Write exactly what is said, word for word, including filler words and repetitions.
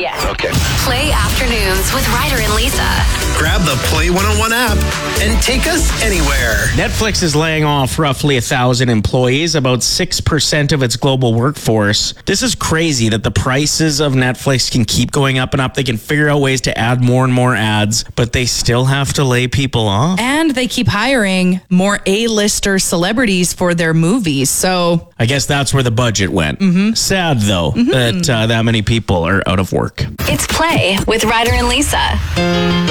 Yes. Okay. Play Afternoons with Ryder and Lisa. Grab the Play one oh one app and take us anywhere. Netflix is laying off roughly a thousand employees, about six percent of its global workforce. This is crazy that the prices of Netflix can keep going up and up. They can figure out ways to add more and more ads, but they still have to lay people off. And they keep hiring more A-lister celebrities for their movies. So I guess that's where the budget went. Mm-hmm. Sad, though, mm-hmm. that uh, that many people are out of work. It's Play with Ryder and Lisa.